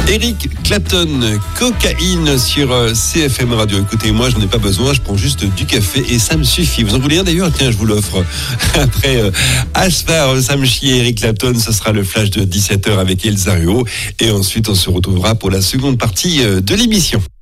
Eric Clapton, cocaïne sur CFM Radio. Écoutez, moi je n'en ai pas besoin, je prends juste du café et ça me suffit. Vous en voulez un d'ailleurs? Tiens, je vous l'offre. Après Asfar, Sam Chi et Eric Clapton, ce sera le flash de 17h avec Elsa Ruot. Et ensuite on se retrouvera pour la seconde partie de l'émission.